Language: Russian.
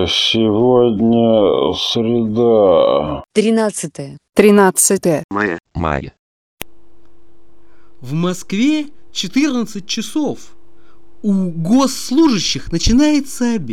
Сегодня среда. 13 мая. В Москве 14 часов. У госслужащих начинается обед.